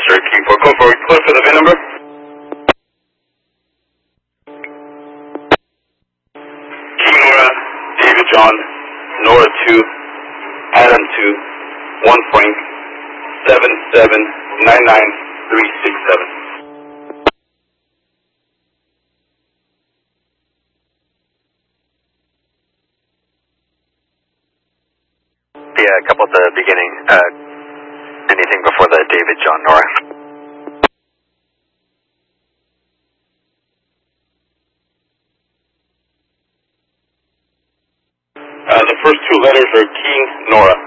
Roger, King 4, code for clear for the VIN number. King Nora, David John, Nora 2, Adam 2, 1 Frank, 7799367. Yeah, a couple at the beginning. Anything before the David John Nora. The first two letters are King Nora.